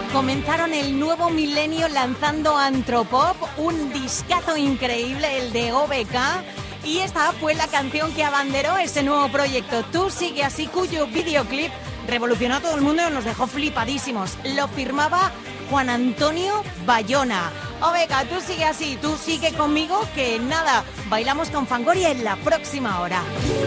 Comenzaron el nuevo milenio lanzando Antropop, un discazo increíble, el de OBK. Y esta fue la canción que abanderó ese nuevo proyecto, Tú sigue así, cuyo videoclip revolucionó a todo el mundo y nos dejó flipadísimos. Lo firmaba Juan Antonio Bayona. OBK, tú sigue así, tú sigue conmigo, que nada, bailamos con Fangoria en la próxima hora.